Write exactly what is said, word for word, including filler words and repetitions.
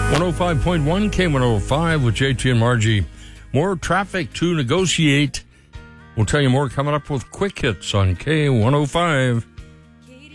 one oh five point one K one oh five with J T and Margie. More traffic to negotiate. We'll tell you more coming up with Quick Hits on K one oh five.